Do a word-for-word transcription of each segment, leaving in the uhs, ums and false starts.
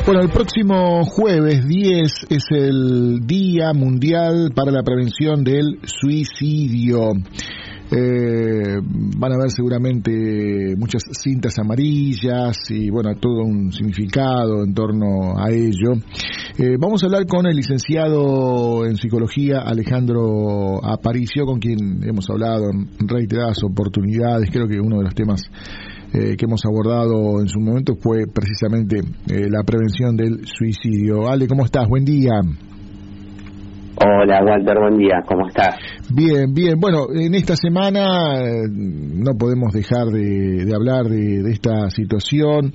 Bueno, el próximo jueves diez es el Día Mundial para la Prevención del Suicidio. Eh, van a ver seguramente muchas cintas amarillas y bueno, todo un significado en torno a ello. Eh, vamos a hablar con el licenciado en psicología Alejandro Aparicio, con quien hemos hablado en reiteradas oportunidades. Creo que uno de los temas eh, que hemos abordado en su momento fue precisamente eh, la prevención del suicidio. Ale, ¿cómo estás? Buen día. Hola Walter, buen día, ¿cómo estás? Bien, bien. Bueno, en esta semana eh, no podemos dejar de, de hablar de, de esta situación.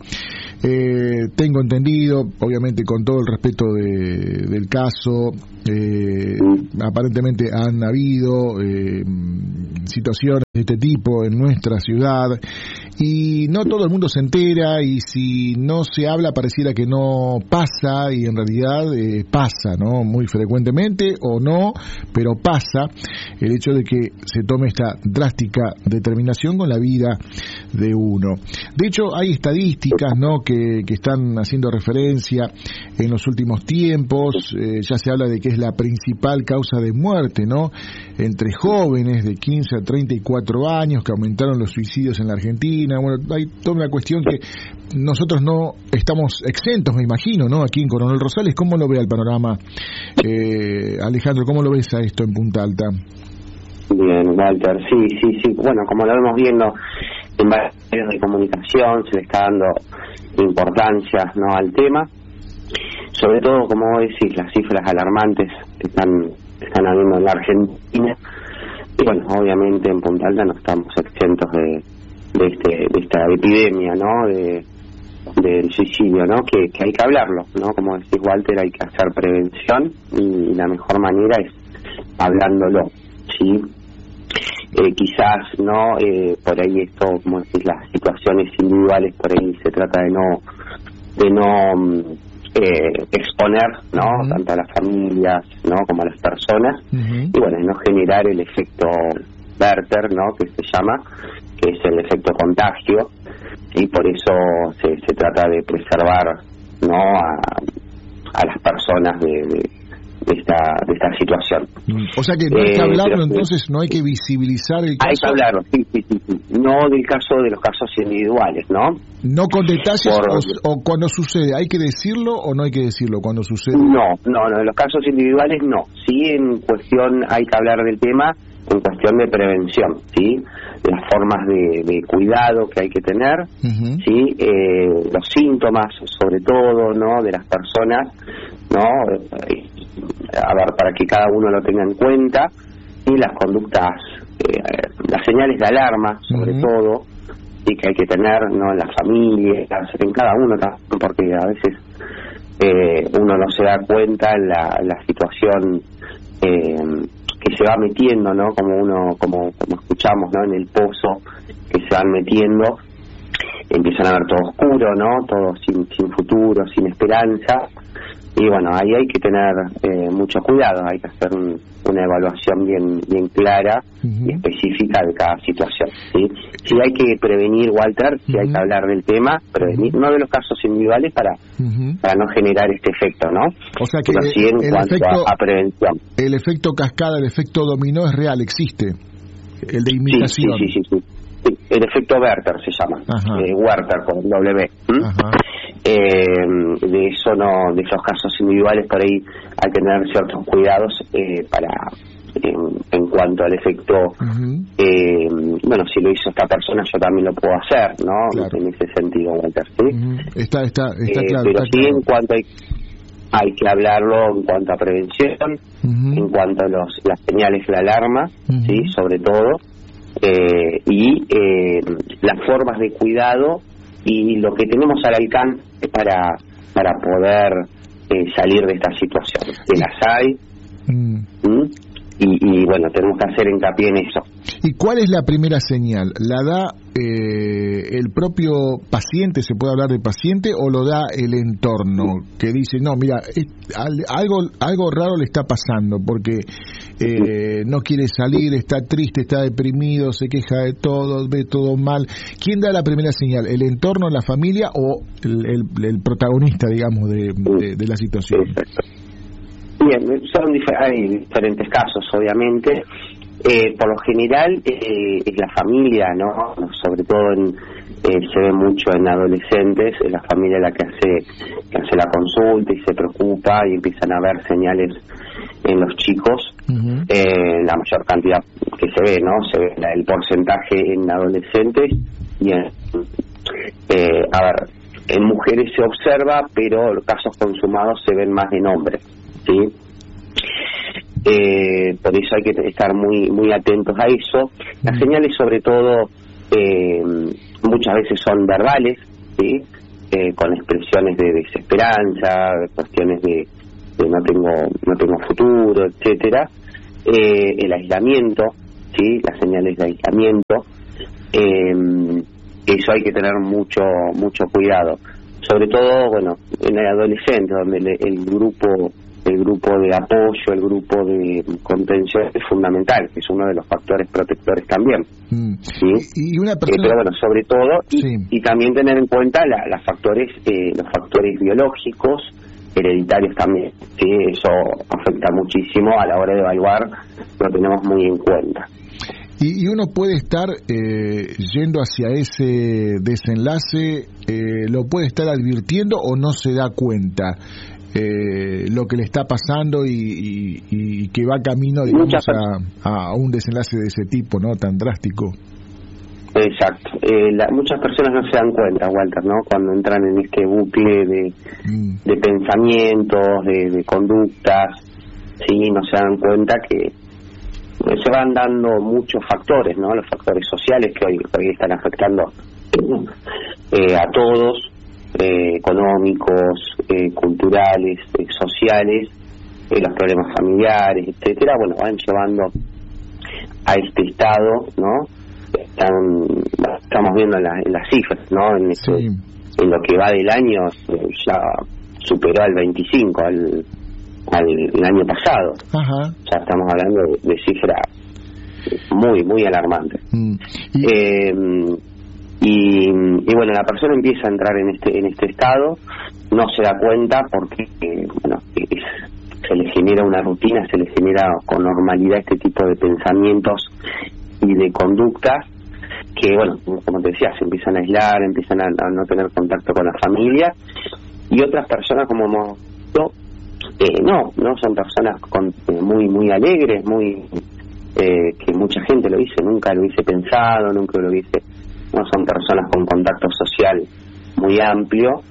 Eh, tengo entendido, obviamente con todo el respeto de, del caso, eh, mm. aparentemente han habido eh, situaciones de este tipo en nuestra ciudad y no todo el mundo se entera, y si no se habla pareciera que no pasa, y en realidad eh, pasa, ¿no? Muy frecuentemente o no, pero pasa el hecho de que se tome esta drástica determinación con la vida de uno. De hecho, hay estadísticas, ¿no?, que, que están haciendo referencia en los últimos tiempos. Eh, ya se habla de que es la principal causa de muerte, ¿no?, entre jóvenes de quince a treinta y cuatro años, que aumentaron los suicidios en la Argentina. Bueno, hay toda una cuestión que nosotros no estamos exentos, me imagino, ¿no?, aquí en Coronel Rosales. ¿Cómo lo ve el panorama, eh, Alejandro? ¿Cómo lo ves a esto en Punta Alta? Bien, Walter, sí, sí, sí. Bueno, como lo vemos viendo en varios medios de comunicación, se le está dando importancia, ¿no?, al tema. Sobre todo, como vos decís, las cifras alarmantes que están, que están habiendo en la Argentina. Y bueno, obviamente en Punta Alta no estamos exentos de, de, este, de esta epidemia, ¿no?, de, del suicidio, ¿no?, que, que hay que hablarlo, ¿no? Como decís, Walter, hay que hacer prevención y la mejor manera es hablándolo, ¿sí? Eh, quizás no eh, por ahí esto, como decís, las situaciones individuales, por ahí se trata de no de no eh, exponer, no uh-huh. tanto a las familias, no como a las personas, uh-huh. y bueno, no generar el efecto Werther, no que se llama, que es el efecto contagio, y por eso se, se trata de preservar, no a, a las personas de, de de esta de esta situación. O sea que no hay que eh, hablarlo, pero, entonces no hay que visibilizar el caso. Hay que hablarlo, sí, sí, sí, sí. No del caso de los casos individuales, ¿no? No con detalles. Por, o, o cuando sucede, ¿hay que decirlo o no hay que decirlo cuando sucede? No, no, no, en los casos individuales no. Sí, en cuestión hay que hablar del tema en cuestión de prevención, ¿sí? Las formas de, de cuidado que hay que tener, uh-huh. ¿sí? Eh, los síntomas, sobre todo, ¿no?, de las personas, ¿no? A ver, para que cada uno lo tenga en cuenta, y las conductas, eh, las señales de alarma, sobre uh-huh. todo, sí, que hay que tener, ¿no?, en las familias, en cada uno, porque a veces eh, uno no se da cuenta en la, en la situación eh, que se va metiendo, ¿no?, como uno, como, como escuchamos, ¿no?, en el pozo que se van metiendo, empiezan a ver todo oscuro, ¿no?, todo sin, sin futuro, sin esperanza. Y bueno, ahí hay que tener eh, mucho cuidado, hay que hacer un, una evaluación bien bien clara uh-huh. y específica de cada situación, ¿sí? Sí hay que prevenir, Walter, sí uh-huh. hay que hablar del tema, prevenir, uh-huh. no de los casos individuales para uh-huh. para no generar este efecto, ¿no? O sea que pero sí en el cuanto efecto, a, a prevención. El efecto cascada, el efecto dominó es real, existe, el de imitación. Sí, sí, sí, sí, sí. El efecto Werther se llama, eh, Werther con W. ¿Mm? Eh, de eso no, de esos casos individuales por ahí hay que tener ciertos cuidados eh, para en, en cuanto al efecto. Uh-huh. eh, bueno, si lo hizo esta persona yo también lo puedo hacer, ¿no? Claro. En ese sentido, Walter, ¿sí? Uh-huh. Está, está, está eh, claro. Pero está sí, claro. en cuanto hay, hay que hablarlo en cuanto a prevención, uh-huh. en cuanto a los, las señales de alarma, uh-huh. sí, sobre todo, eh, y eh, las formas de cuidado y lo que tenemos al alcance para para poder eh, salir de esta situación. Que las hay. Mm. ¿Mm? y, y bueno, tenemos que hacer hincapié en eso. ¿Y cuál es la primera señal? ¿La da eh, el propio paciente, se puede hablar de paciente, o lo da el entorno? Que dice, no, mira, es, algo algo raro le está pasando, porque eh, no quiere salir, está triste, está deprimido, se queja de todo, ve todo mal. ¿Quién da la primera señal? ¿El entorno, la familia o el, el, el protagonista, digamos, de, de, de la situación? Exacto. Bien, son dif- hay diferentes casos, obviamente. Eh, por lo general eh, es la familia, ¿no? Sobre todo en, eh, se ve mucho en adolescentes, es la familia la que hace, que hace la consulta y se preocupa y empiezan a ver señales en los chicos. Uh-huh. Eh, la mayor cantidad que se ve, ¿no? Se ve el porcentaje en adolescentes y en, eh, a ver, en mujeres se observa, pero los casos consumados se ven más en hombres, ¿sí? Eh, por eso hay que estar muy muy atentos a eso. Las señales, sobre todo, eh, muchas veces son verbales, ¿sí? Eh, con expresiones de desesperanza, cuestiones de, de no tengo no tengo futuro, etcétera. Eh, el aislamiento, ¿sí? Las señales de aislamiento. Eh, eso hay que tener mucho mucho cuidado, sobre todo, bueno, en el adolescente, donde el, el grupo el grupo de apoyo, el grupo de contención es fundamental, que es uno de los factores protectores también. Mm. ¿Sí? Y una persona... eh, pero bueno, sobre todo, y, sí. y también tener en cuenta la, las factores, eh, los factores biológicos, hereditarios también, ¿sí? Eso afecta muchísimo a la hora de evaluar, lo tenemos muy en cuenta. Y, y uno puede estar eh, yendo hacia ese desenlace, eh, lo puede estar advirtiendo o no se da cuenta eh, lo que le está pasando y, y, y que va camino, digamos, a, a un desenlace de ese tipo, ¿no? Tan drástico. Exacto. Eh, la, muchas personas no se dan cuenta, Walter, ¿no? Cuando entran en este bucle de, mm. de pensamientos, de, de conductas, sí, no se dan cuenta que se van dando muchos factores, ¿no? Los factores sociales que hoy, hoy están afectando eh, a todos, eh, económicos, eh, culturales, eh, sociales, eh, los problemas familiares, etcétera. Bueno, van llevando a este estado, ¿no? Están, estamos viendo en, la, en las cifras, ¿no? En, este, sí. en lo que va del año eh, ya superó al veinticinco, al al el año pasado. Ajá. Ya estamos hablando de, de cifras muy muy alarmantes. Mm. ¿Y? Eh, y, y bueno, la persona empieza a entrar en este en este estado, no se da cuenta porque eh, bueno es, se le genera una rutina, se le genera con normalidad este tipo de pensamientos y de conductas que, bueno, como te decía, se empiezan a aislar, empiezan a, a no tener contacto con la familia, y otras personas, como hemos visto, eh, no, no son personas con, eh, muy muy alegres, muy eh, que mucha gente lo dice, nunca lo hubiese pensado, nunca lo hubiese, no son personas con contacto social muy amplio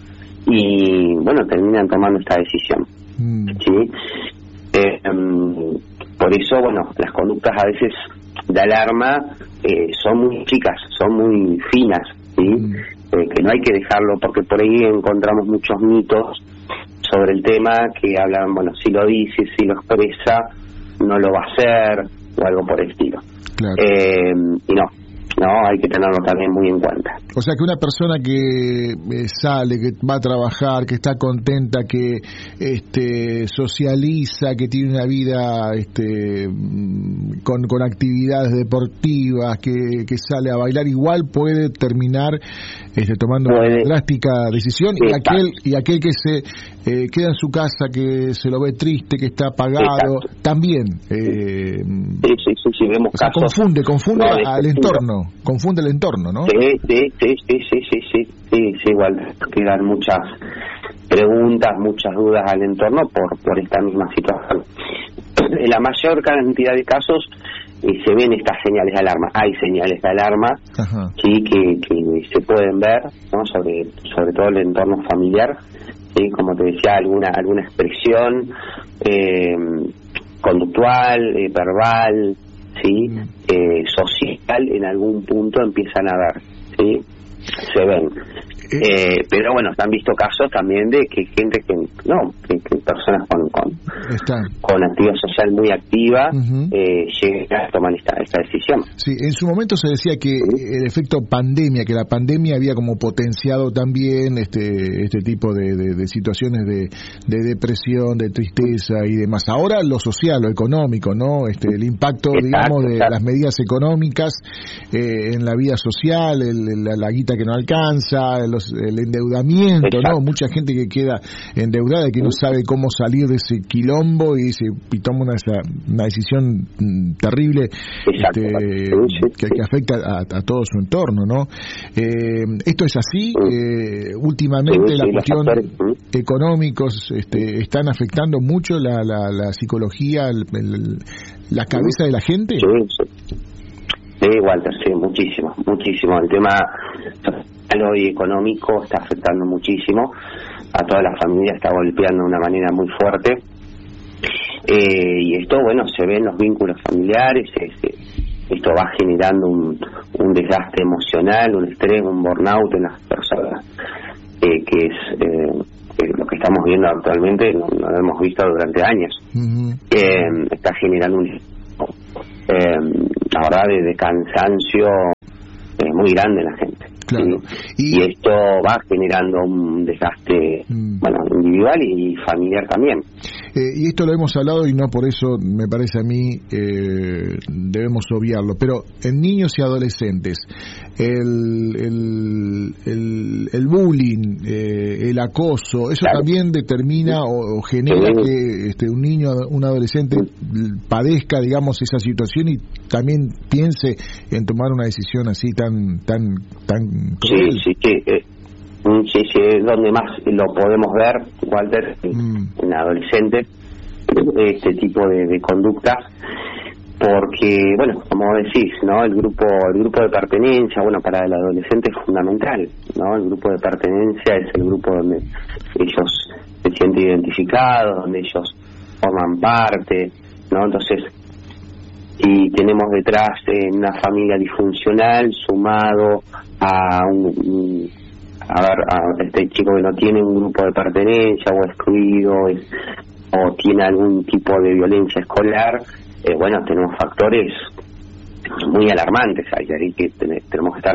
y, bueno, terminan tomando esta decisión. Mm. ¿Sí? Eh, um, por eso, bueno, las conductas a veces de alarma eh, son muy chicas, son muy finas, ¿sí? Mm. Eh, que no hay que dejarlo, porque por ahí encontramos muchos mitos sobre el tema que hablan, bueno, si lo dice, si lo expresa, no lo va a hacer, o algo por el estilo. Claro. Eh, y no, no, hay que tenerlo también muy en cuenta. O sea que una persona que eh, sale, que va a trabajar, que está contenta, que este socializa, que tiene una vida este con, con actividades deportivas, que, que sale a bailar, igual puede terminar este tomando puede. una drástica decisión. Sí, y aquel y aquel que se eh, queda en su casa, que se lo ve triste, que está apagado, exacto. también eh, sí, sí, sí, sí, vemos o sea, casos confunde, confunde no, al entorno. Confunde el entorno, ¿no? Sí, sí, sí, sí, sí, sí, sí, sí, sí, igual quedan muchas preguntas, muchas dudas al entorno por por esta misma situación. En la mayor cantidad de casos eh, se ven estas señales de alarma. Hay señales de alarma, Ajá. sí, que, que se pueden ver, ¿no? Sobre sobre todo el entorno familiar, sí, como te decía, alguna alguna expresión eh, conductual, eh, verbal, sí, mm. eh, social, en algún punto empiezan a ver, sí, se ven. Eh, pero bueno, se han visto casos también de que gente que no que, que personas con con, con actividad social muy activa uh-huh. eh, lleguen a tomar esta, esta decisión. Sí, en su momento se decía que ¿sí? el efecto pandemia, que la pandemia había como potenciado también este este tipo de, de, de situaciones de, de depresión, de tristeza y demás. Ahora lo social, lo económico, ¿no? Este el impacto, exacto, digamos, de exacto. las medidas económicas eh, en la vida social, el, la, la guita que no alcanza, los el endeudamiento, exacto. ¿no? Mucha gente que queda endeudada y que no sabe cómo salir de ese quilombo y, se, y toma una, una decisión terrible este, que, que afecta a, a todo su entorno, ¿no? Eh, esto es así. Eh, últimamente la cuestión económicos este, están afectando mucho la, la, la psicología, el, el, la cabeza de la gente. Sí, sí. Sí, Walter, sí, muchísimo, muchísimo. El tema y económico está afectando muchísimo a toda la familia, está golpeando de una manera muy fuerte eh, y esto, bueno, se ve en los vínculos familiares. Este, esto va generando un, un desgaste emocional, un estrés, un burnout en las personas, eh, que es eh, lo que estamos viendo actualmente, no, no lo hemos visto durante años. Uh-huh. eh, está generando un eh, la verdad de, de cansancio eh, muy grande en la gente. Claro. Y, y esto va generando un desgaste mm. bueno, individual y familiar también. Eh, y esto lo hemos hablado y no por eso me parece a mí eh, debemos obviarlo, pero en niños y adolescentes el el, el, el bullying, eh, el acoso, eso claro. también determina o, o genera sí. que este, un niño, un adolescente sí. padezca, digamos, esa situación y también piense en tomar una decisión así tan tan tan cruel. Sí, sí, sí. Eh. Sí, sí, es donde más lo podemos ver, Walter, mm. en adolescentes, este tipo de, de conductas, porque, bueno, como decís, ¿no? El grupo, el grupo de pertenencia, bueno, para el adolescente es fundamental, ¿no? El grupo de pertenencia es el grupo donde ellos se sienten identificados, donde ellos forman parte, ¿no? Entonces, si tenemos detrás eh, una familia disfuncional sumado a un, un a ver, a este chico que no tiene un grupo de pertenencia o excluido es, o tiene algún tipo de violencia escolar, eh, bueno, tenemos factores muy alarmantes ahí, ahí que tenemos que estar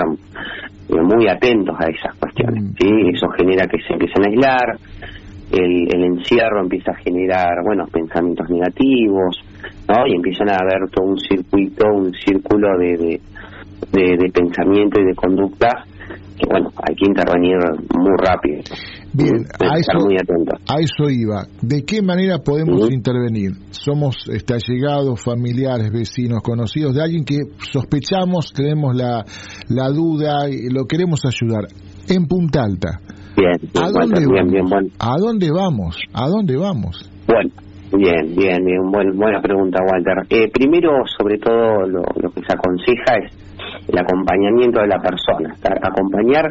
muy atentos a esas cuestiones, ¿sí? Eso genera que se empiecen a aislar, el, el encierro empieza a generar, bueno, pensamientos negativos, ¿no? Y empiezan a haber todo un circuito, un círculo de, de, de, de pensamiento y de conducta que, bueno, hay que intervenir muy rápido. Bien, a eso, muy a eso iba. ¿De qué manera podemos ¿Sí? intervenir? Somos este, allegados, familiares, vecinos, conocidos de alguien que sospechamos, tenemos la, la duda y lo queremos ayudar. En Punta Alta. Bien, bien, ¿A dónde bien, vamos? Bien, bueno. ¿A dónde vamos? ¿A dónde vamos? Bueno, bien, bien, bien. Buen, buena pregunta, Walter. Eh, primero, sobre todo, lo, lo que se aconseja es el acompañamiento de la persona. Acompañar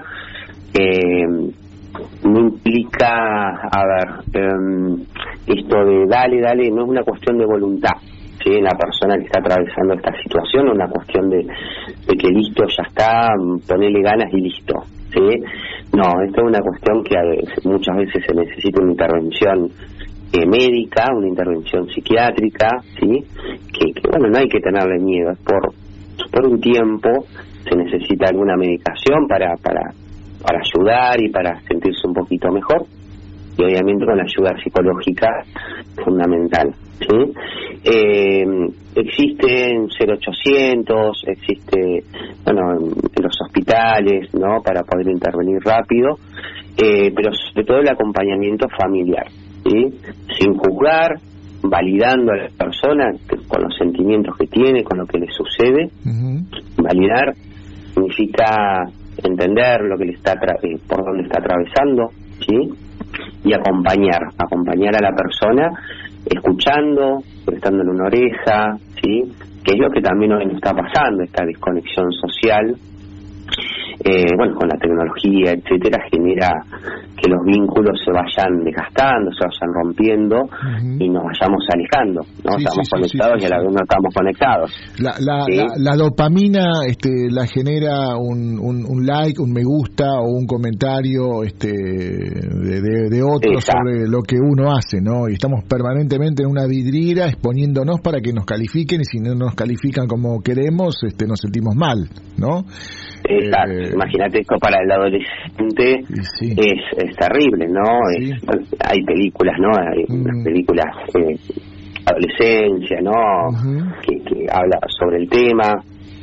eh, no implica, a ver, eh, esto de dale, dale, no es una cuestión de voluntad, ¿sí? La persona que está atravesando esta situación, es una cuestión de, de que listo, ya está, ponele ganas y listo, ¿sí? No, esto es una cuestión que a veces, muchas veces se necesita una intervención eh, médica, una intervención psiquiátrica, ¿sí? Que, que, bueno, no hay que tenerle miedo, es por por un tiempo se necesita alguna medicación para para para ayudar y para sentirse un poquito mejor, y obviamente con la ayuda psicológica fundamental, ¿sí? Eh, existe en cero ochocientos, existe, bueno, en los hospitales, ¿no?, para poder intervenir rápido, eh, pero sobre todo el acompañamiento familiar, ¿sí? Sin juzgar, validando a la persona con los sentimientos que tiene, con lo que le sucede. Uh-huh. Validar significa entender lo que le está tra- eh, por dónde está atravesando, ¿sí? Y acompañar, acompañar a la persona, escuchando, prestándole una oreja, ¿sí? Que es lo que también hoy nos está pasando, esta desconexión social. Eh, bueno, con la tecnología, etcétera, genera que los vínculos se vayan desgastando, se vayan rompiendo uh-huh. y nos vayamos alejando, ¿no? Sí, estamos sí, conectados sí, sí, y a la vez no estamos conectados. La, la, ¿sí? la, la dopamina este, la genera un, un, un like, un me gusta o un comentario este, de, de, de otro Exacto. sobre lo que uno hace, ¿no? Y estamos permanentemente en una vidriera exponiéndonos para que nos califiquen, y si no nos califican como queremos, este, nos sentimos mal, ¿no? Exacto, eh, imagínate esto para el adolescente, sí. es, es terrible, ¿no? Sí. Es, bueno, hay películas, ¿no? Hay mm. unas películas eh, adolescencia, ¿no? Uh-huh. que, que habla sobre el tema.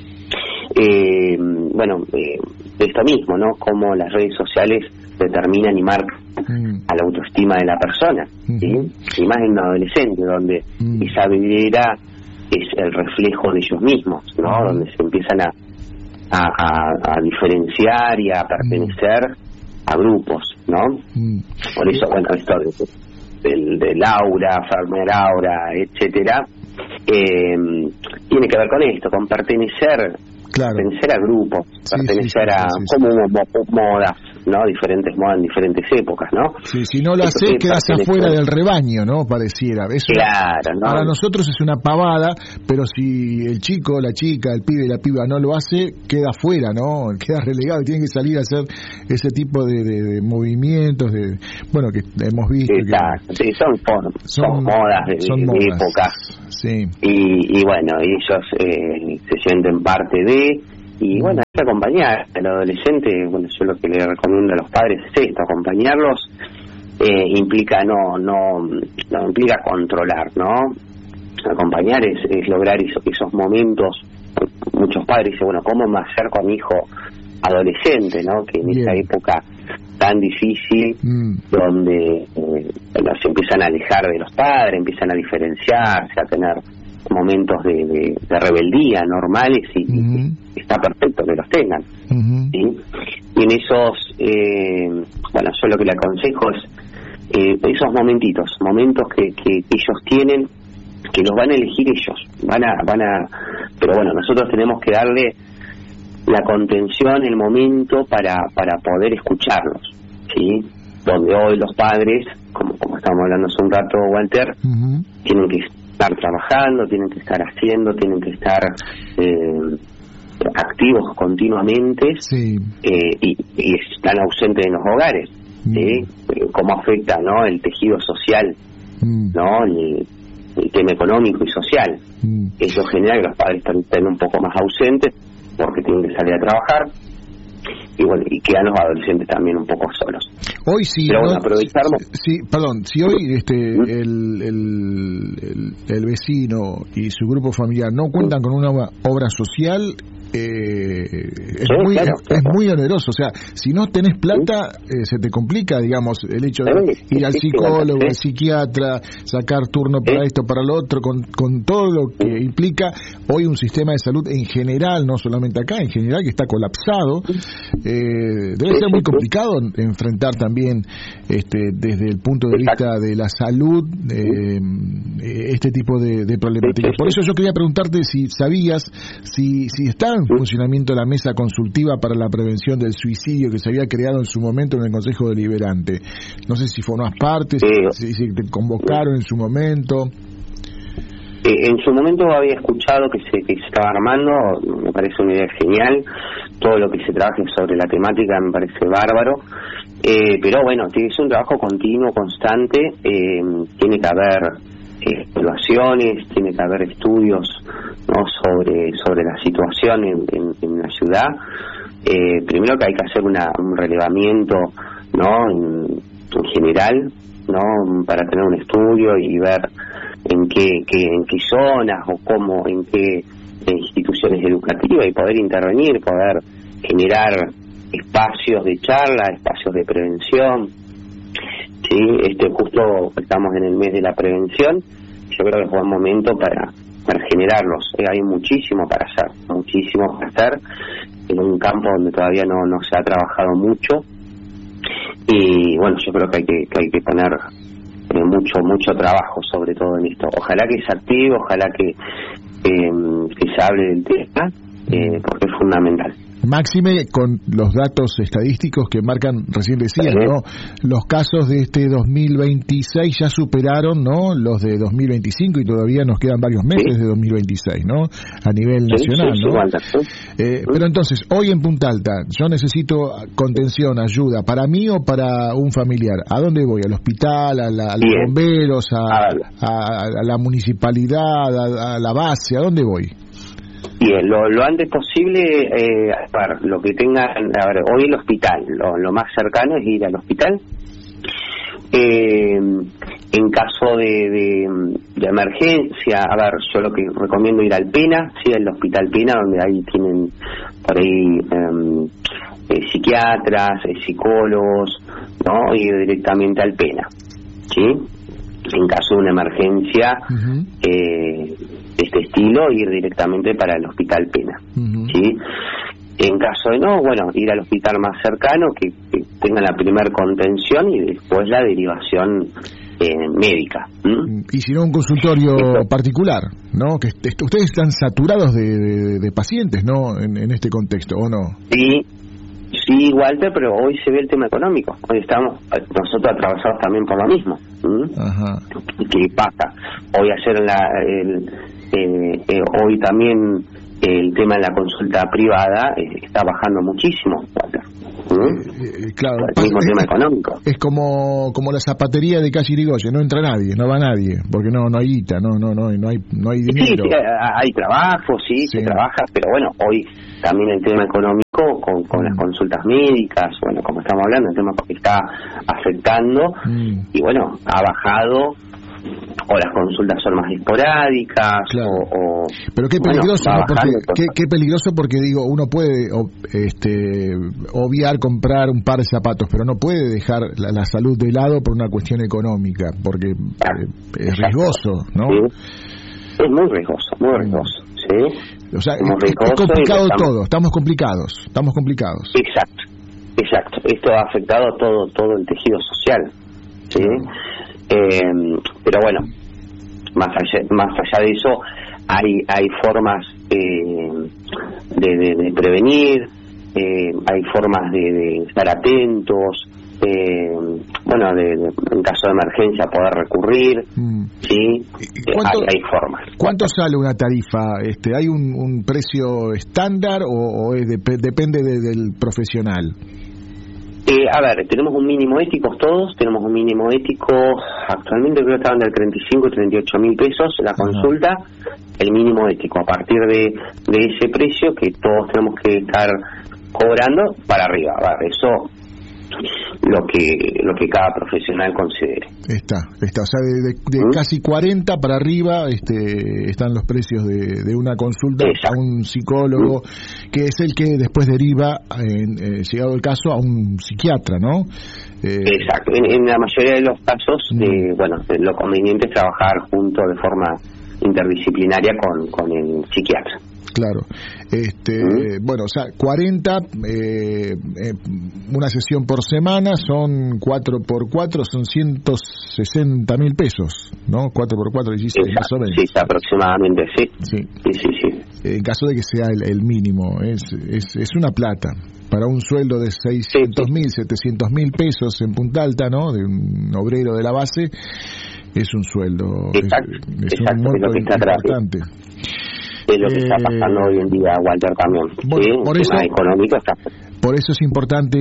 Eh, bueno, eh, esto mismo, ¿no? Cómo las redes sociales determinan y marcan mm. a la autoestima de la persona, ¿sí? Uh-huh. Y más en un adolescente, donde mm. esa vidriera es el reflejo de ellos mismos, ¿no? Uh-huh. Donde se empiezan a A, a, a diferenciar y a pertenecer mm. a grupos, ¿no? Mm. Por eso, bueno, esto del de, de Laura, Farmer Aura, etcétera, eh, tiene que ver con esto, con pertenecer, claro. pertenecer a grupos, sí, pertenecer sí, sí, a sí, sí, como sí. modas, ¿no? Diferentes modas en diferentes épocas, ¿no? Sí, si no lo haces, quedas afuera del rebaño, ¿no? Pareciera. Eso claro, ¿no? Para nosotros es una pavada, pero si el chico, la chica, el pibe y la piba no lo hace, queda afuera, ¿no? Queda relegado y tiene que salir a hacer ese tipo de, de, de movimientos, de bueno, que hemos visto. Exacto, que, sí, son, son, son modas de, son modas. de épocas. Sí. Y, y bueno, ellos eh, se sienten parte de... Y bueno, hay que acompañar al adolescente. Bueno, yo lo que le recomiendo a los padres es esto, acompañarlos. Eh, implica no, no, no implica controlar, ¿no? Acompañar es, es lograr esos, esos momentos. Muchos padres dicen, bueno, ¿cómo me acerco a mi hijo adolescente, ¿no? Que en Bien. esta época tan difícil, mm. donde eh, bueno, se empiezan a alejar de los padres, empiezan a diferenciarse, a tener momentos de, de, de rebeldía normales y, uh-huh. y está perfecto que los tengan, uh-huh. ¿sí? Y en esos eh, bueno, yo lo que le aconsejo es eh, esos momentitos momentos que, que ellos tienen, que los van a elegir ellos, van a van a pero bueno, nosotros tenemos que darle la contención, el momento para para poder escucharlos, ¿sí? Donde hoy los padres, como como estábamos hablando hace un rato, Walter, uh-huh. tienen que estar trabajando, tienen que estar haciendo, tienen que estar eh, activos continuamente, sí. eh, y, y están ausentes en los hogares, mm. ¿sí? Cómo afecta, ¿no? El tejido social, mm. ¿no? El, el tema económico y social. Mm. Eso genera que los padres estén un poco más ausentes porque tienen que salir a trabajar. Y bueno, y quedan los adolescentes también un poco solos. Hoy sí, pero bueno, no, aprovecharlo. Sí, perdón, si hoy este ¿Mm? el, el, el, el vecino y su grupo familiar no cuentan ¿Mm? con una obra social, eh, es, sí, muy, claro, es, claro. es muy oneroso. O sea, si no tenés plata, eh, se te complica, digamos, el hecho de sí, ir al psicólogo, sí. al psiquiatra, sacar turno para sí. esto, para lo otro, con, con todo lo que sí. implica hoy un sistema de salud en general, no solamente acá, en general, que está colapsado. Eh, debe ser muy complicado enfrentar también este, desde el punto de vista de la salud eh, este tipo de, de problemáticas. Por eso yo quería preguntarte si sabías si, si está en funcionamiento la mesa consultiva para la prevención del suicidio que se había creado en su momento en el Consejo Deliberante. No sé si formás parte, si, si te convocaron en su momento. En su momento había escuchado que se, que se estaba armando, me parece una idea genial, todo lo que se trabaje sobre la temática me parece bárbaro, eh, pero bueno, tiene que ser un trabajo continuo, constante, eh, tiene que haber eh, evaluaciones, tiene que haber estudios, ¿no? sobre sobre la situación en, en, en la ciudad. Eh, primero que hay que hacer una, un relevamiento, ¿no? en, en general, ¿no? Para tener un estudio y ver en qué, qué en qué zonas o cómo, en qué instituciones educativas, y poder intervenir, poder generar espacios de charla, espacios de prevención. Sí, este justo estamos en el mes de la prevención, yo creo que es buen momento para, para generarlos. Eh, hay muchísimo para hacer, muchísimo para hacer en un campo donde todavía no, no se ha trabajado mucho, y bueno, yo creo que hay que, que hay que poner eh, mucho mucho trabajo sobre todo en esto. Ojalá que se active, ojalá que eh, que se hable del tema, eh, porque es fundamental. Máxime con los datos estadísticos que marcan, recién decías, ¿no? Los casos de este dos mil veintiséis ya superaron, ¿no? Los de dos mil veinticinco y todavía nos quedan varios meses sí. de dos mil veintiséis, ¿no? A nivel sí, nacional, sí, ¿no? Sí. Eh, pero entonces, hoy en Punta Alta, yo necesito contención, ayuda, ¿para mí o para un familiar? ¿A dónde voy? ¿Al hospital, a, la, a los bomberos, a, a, a la municipalidad, a, a la base? ¿A dónde voy? Bien, lo, lo antes posible, eh, a ver, lo que tengan, a ver, hoy el hospital, lo, lo más cercano es ir al hospital. Eh, en caso de, de, de emergencia, a ver, yo lo que recomiendo ir al Pena, sí, al Hospital Pena, donde ahí tienen por ahí eh, eh, psiquiatras, eh, psicólogos, ¿no? Ir directamente al Pena, ¿sí? En caso de una emergencia, uh-huh. eh, este estilo, ir directamente para el Hospital Pena, uh-huh. ¿sí? En caso de no, bueno, ir al hospital más cercano, que, que tenga la primer contención y después la derivación eh, médica. ¿Mm? Y si no, un consultorio Esto. particular, ¿no? Que est- ustedes están saturados de, de, de pacientes, ¿no? En, en este contexto, ¿o no? Sí, sí, Walter, pero hoy se ve el tema económico. Hoy estamos nosotros atravesados también por lo mismo. ¿Mm? Ajá. ¿Qué pasa? Hoy hacer la... El, Eh, eh, hoy también el tema de la consulta privada eh, está bajando muchísimo, ¿Mm? eh, eh, claro, el mismo es, tema económico. Es como como la zapatería de Calle Irigoyen, no entra nadie, no va nadie, porque no no hay guita, no no no no hay no hay dinero. Sí, sí hay trabajo, sí, sí, se trabaja, pero bueno, hoy también el tema económico con, con mm. las consultas médicas, bueno, como estamos hablando, el tema que está afectando mm. y bueno, ha bajado. O las consultas son más esporádicas, claro. o, o... Pero qué peligroso, bueno, ¿no? Porque, qué, qué peligroso porque, digo, uno puede este, obviar comprar un par de zapatos, pero no puede dejar la, la salud de lado por una cuestión económica, porque claro. eh, es riesgoso, ¿no? Sí. Es muy riesgoso, muy riesgoso, ¿sí? O sea, es, es complicado estamos... todo, estamos complicados, estamos complicados. Exacto, exacto. Esto ha afectado todo, todo el tejido social, ¿sí? Claro. Eh, pero bueno, más allá, más allá de eso, hay hay formas eh, de, de, de prevenir, eh, hay formas de, de estar atentos, eh, bueno, de, de, en caso de emergencia poder recurrir, mm. sí, hay, hay formas. ¿Cuánto sale una tarifa? Este, ¿hay un, un precio estándar o, o es de, depende de, del profesional? Eh, a ver, tenemos un mínimo ético todos, tenemos un mínimo ético, actualmente creo que estaban del treinta y cinco y treinta y ocho mil pesos la consulta, uh-huh. el mínimo ético, a partir de, de ese precio que todos tenemos que estar cobrando para arriba, a ver, eso lo que lo que cada profesional considere. Está, está, o sea, de, de, de ¿Mm? casi cuarenta para arriba este, están los precios de, de una consulta Exacto. a un psicólogo, ¿Mm? que es el que después deriva, en, eh, llegado el caso, a un psiquiatra, ¿no? Eh, Exacto, en, en la mayoría de los casos, mm. eh, bueno, lo conveniente es trabajar junto de forma interdisciplinaria con, con el psiquiatra. Claro, este, ¿Mm? bueno, o sea, cuarenta, eh, eh, una sesión por semana, son cuatro por cuatro, son ciento sesenta mil pesos, ¿no? cuatro por cuatro, dieciséis, más o menos. Sí, aproximadamente, sí. Sí, sí, sí. sí. En caso de que sea el, el mínimo, es, es, es una plata. Para un sueldo de seiscientos mil, setecientos mil pesos en Punta Alta, ¿no? De un obrero de la base, es un sueldo, exacto, es, es exacto, un monto es lo que está importante. Es lo que eh, está pasando hoy en día, Walter, también. Bueno, ¿sí? por eso, económico está... por eso es importante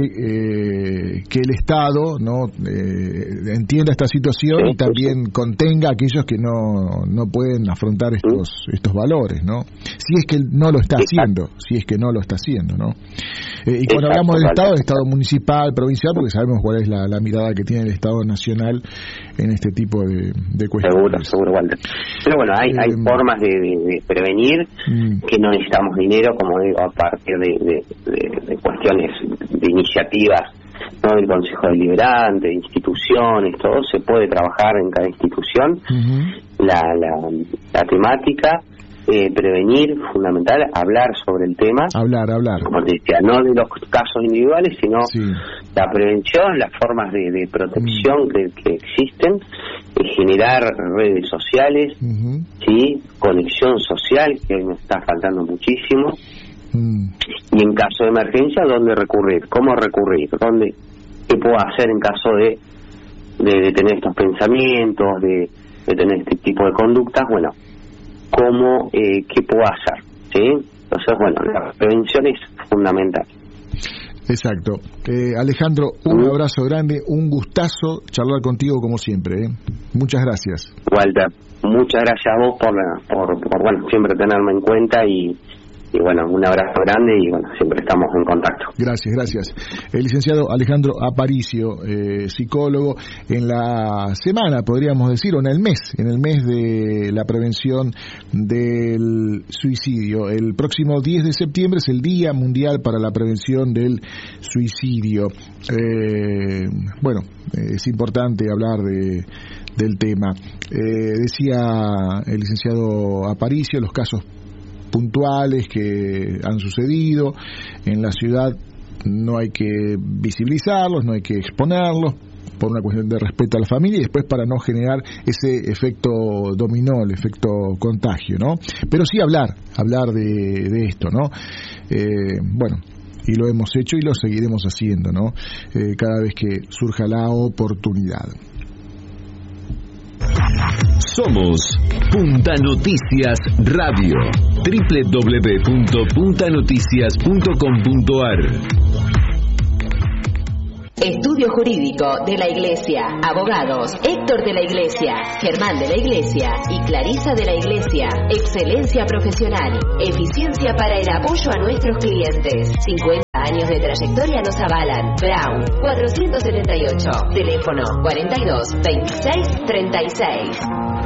eh, que el Estado no eh, entienda esta situación sí, y también sí. contenga a aquellos que no no pueden afrontar estos sí. estos valores, ¿no? Si es que no lo está Exacto. haciendo, si es que no lo está haciendo, ¿no? Eh, y cuando Exacto, hablamos del Walter. Estado, el Estado municipal, provincial, porque sabemos cuál es la, la mirada que tiene el Estado nacional en este tipo de, de cuestiones. Seguro, seguro, Walter. Pero bueno, hay, eh, hay formas de, de, de prevenir mm. que no necesitamos dinero, como digo, a partir de, de, de, de cuestiones, de iniciativas, ¿no? Del Consejo Deliberante, de instituciones, todo se puede trabajar en cada institución. Uh-huh. La, la, la temática, eh, prevenir, fundamental, hablar sobre el tema. Hablar, hablar. Como te decía, no de los casos individuales, sino sí. la prevención, las formas de, de protección uh-huh. que, que existen, eh, generar redes sociales, uh-huh. sí, conexión social, que hoy nos está faltando muchísimo. Mm. Y en caso de emergencia, ¿dónde recurrir? ¿Cómo recurrir? ¿Dónde? ¿Qué puedo hacer en caso de, de, de tener estos pensamientos, de, de tener este tipo de conductas? Bueno, ¿cómo, eh, qué puedo hacer? ¿Sí? Entonces, bueno, la prevención es fundamental. Exacto. Eh, Alejandro, un ¿Mm? abrazo grande, un gustazo charlar contigo como siempre. ¿eh? Muchas gracias. Walter, muchas gracias a vos por, por, por bueno, siempre tenerme en cuenta y Y bueno, un abrazo grande y bueno, siempre estamos en contacto. Gracias, gracias. El licenciado Alejandro Aparicio, eh, psicólogo, en la semana, podríamos decir, o en el mes, en el mes de la prevención del suicidio. El próximo diez de septiembre es el Día Mundial para la Prevención del Suicidio. Eh, bueno, eh, es importante hablar de del tema. Eh, decía el licenciado Aparicio, los casos puntuales que han sucedido en la ciudad no hay que visibilizarlos, no hay que exponerlos por una cuestión de respeto a la familia y después para no generar ese efecto dominó, el efecto contagio, ¿no? Pero sí hablar, hablar de, de esto, ¿no? Eh, bueno, y lo hemos hecho y lo seguiremos haciendo, ¿no? Eh, cada vez que surja la oportunidad. Somos Punta Noticias Radio. doble u doble u doble u punto punta noticias punto com punto a r. Estudio Jurídico de la Iglesia. Abogados Héctor de la Iglesia, Germán de la Iglesia y Clarisa de la Iglesia. Excelencia profesional. Eficiencia para el apoyo a nuestros clientes. cincuenta años de trayectoria nos avalan. Brown cuatrocientos setenta y ocho. Teléfono cuarenta y dos veintiséis treinta y seis.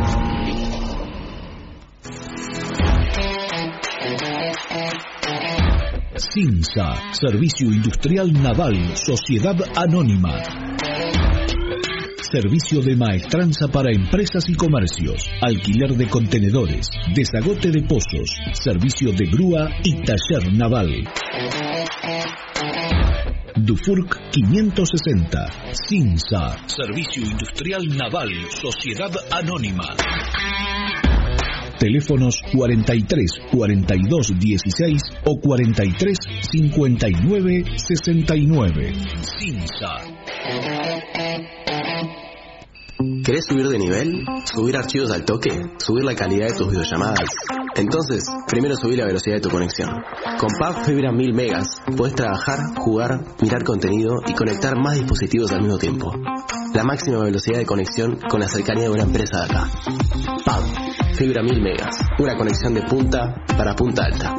CINSA, Servicio Industrial Naval, Sociedad Anónima. Servicio de maestranza para empresas y comercios, alquiler de contenedores, desagote de pozos, servicio de grúa y taller naval. Dufurc quinientos sesenta, CINSA, Servicio Industrial Naval, Sociedad Anónima. Teléfonos cuarenta y tres, cuarenta y dos, dieciséis o cuarenta y tres, cincuenta y nueve, sesenta y nueve. CINSA. ¿Querés subir de nivel? ¿Subir archivos al toque? ¿Subir la calidad de tus videollamadas? Entonces, primero subí la velocidad de tu conexión. Con Pack Fibra mil megas, puedes trabajar, jugar, mirar contenido y conectar más dispositivos al mismo tiempo. La máxima velocidad de conexión con la cercanía de una empresa de acá. Pack Fibra mil megas, una conexión de punta para punta alta.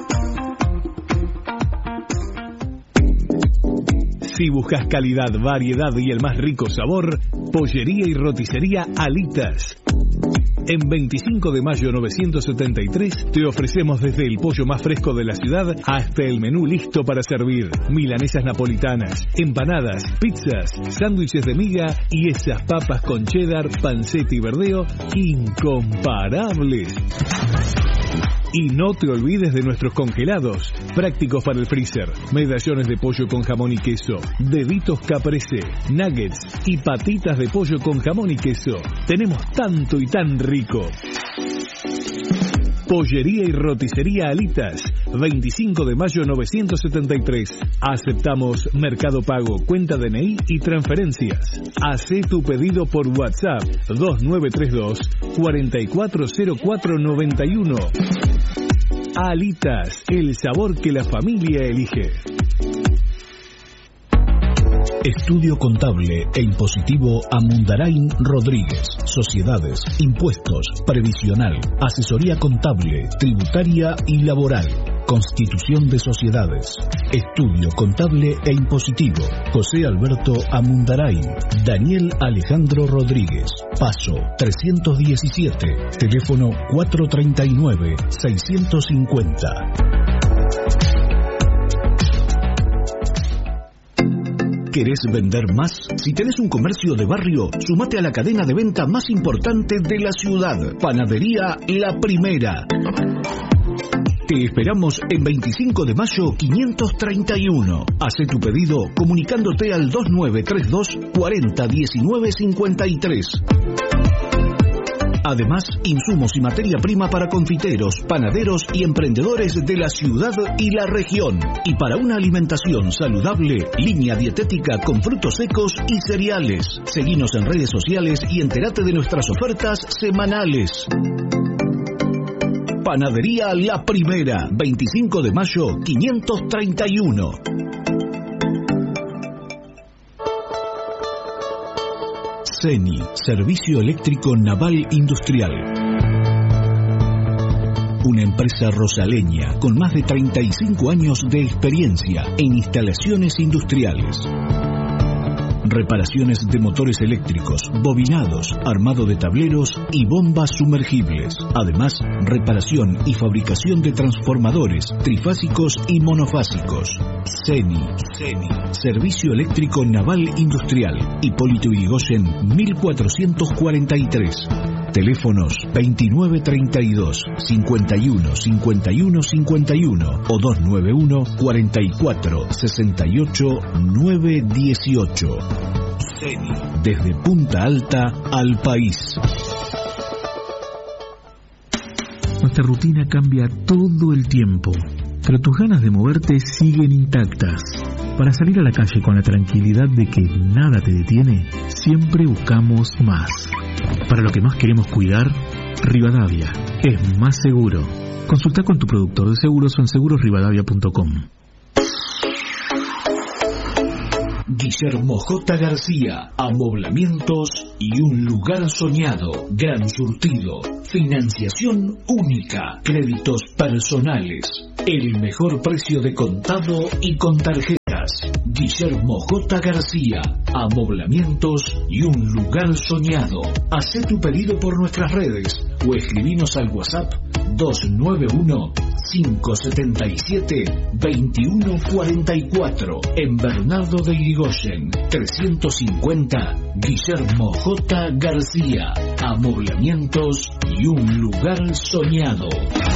Si buscas calidad, variedad y el más rico sabor, Pollería y Roticería Alitas. En veinticinco de mayo novecientos setenta y tres te ofrecemos desde el pollo más fresco de la ciudad hasta el menú listo para servir. Milanesas napolitanas, empanadas, pizzas, sándwiches de miga y esas papas con cheddar, panceta y verdeo incomparables. Y no te olvides de nuestros congelados, prácticos para el freezer, medallones de pollo con jamón y queso, deditos caprese, nuggets y patitas de pollo con jamón y queso. Tenemos tanto y tan rico. Pollería y Roticería Alitas, veinticinco de mayo novecientos setenta y tres. Aceptamos Mercado Pago, cuenta D N I y transferencias. Hacé tu pedido por WhatsApp dos nueve tres dos, cuatro cuatro cero cuatro nueve uno. Alitas, el sabor que la familia elige. Estudio Contable e Impositivo Amundarain Rodríguez. Sociedades, impuestos, previsional, asesoría contable, tributaria y laboral. Constitución de sociedades. Estudio Contable e Impositivo. José Alberto Amundarain. Daniel Alejandro Rodríguez. Paso trescientos diecisiete. Teléfono cuatrocientos treinta y nueve, seiscientos cincuenta. ¿Querés vender más? Si tenés un comercio de barrio, sumate a la cadena de venta más importante de la ciudad. Panadería La Primera. Te esperamos en veinticinco de mayo quinientos treinta y uno. Hacé tu pedido comunicándote al dos nueve tres dos, cuarenta, diecinueve cincuenta y tres. Además, insumos y materia prima para confiteros, panaderos y emprendedores de la ciudad y la región. Y para una alimentación saludable, línea dietética con frutos secos y cereales. Seguinos en redes sociales y entérate de nuestras ofertas semanales. Panadería La Primera, veinticinco de mayo, quinientos treinta y uno. CENI, Servicio Eléctrico Naval Industrial. Una empresa rosaleña con más de treinta y cinco años de experiencia en instalaciones industriales. Reparaciones de motores eléctricos, bobinados, armado de tableros y bombas sumergibles. Además, reparación y fabricación de transformadores, trifásicos y monofásicos. CENI, CENI, Servicio Eléctrico Naval Industrial, Hipólito Yrigoyen mil cuatrocientos cuarenta y tres. Teléfonos veintinueve treinta y dos, cincuenta y uno, cincuenta y uno, cincuenta y uno o doscientos noventa y uno, cuarenta y cuatro, sesenta y ocho, novecientos dieciocho. CENI, desde Punta Alta al país. Nuestra rutina cambia todo el tiempo, pero tus ganas de moverte siguen intactas. Para salir a la calle con la tranquilidad de que nada te detiene, siempre buscamos más. Para lo que más queremos cuidar, Rivadavia es más seguro. Consulta con tu productor de seguros o en seguros rivadavia punto com. Guillermo J. García, amoblamientos y un lugar soñado, gran surtido, financiación única, créditos personales, el mejor precio de contado y con tarjetas. Guillermo J. García, amoblamientos y un lugar soñado. Hacé tu pedido por nuestras redes o escribinos al WhatsApp dos nueve uno, cinco siete siete, dos uno cuatro cuatro. En Bernardo de Irigoyen, trescientos cincuenta, Guillermo J. García, amoblamientos y un lugar soñado.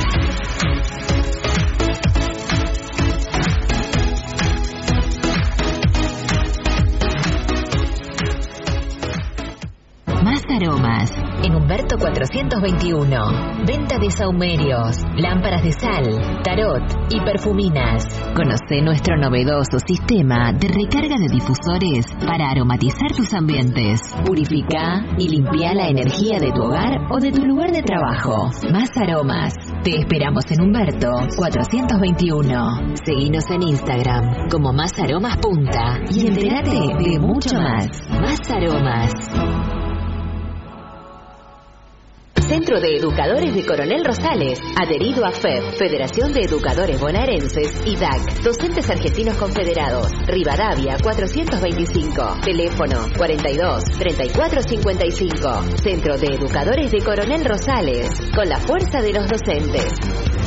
Más aromas. En Humberto cuatrocientos veintiuno. Venta de sahumerios, lámparas de sal, tarot y perfuminas. Conoce nuestro novedoso sistema de recarga de difusores para aromatizar tus ambientes. Purifica y limpia la energía de tu hogar o de tu lugar de trabajo. Más aromas. Te esperamos en Humberto cuatrocientos veintiuno. Seguinos en Instagram como Más Aromas Punta y entérate de mucho más. Más Aromas. Centro de Educadores de Coronel Rosales, adherido a F E B, Federación de Educadores Bonaerenses y D A C, Docentes Argentinos Confederados, Rivadavia cuatrocientos veinticinco, teléfono cuarenta y dos, treinta y cuatro cincuenta y cinco. Centro de Educadores de Coronel Rosales, con la fuerza de los docentes.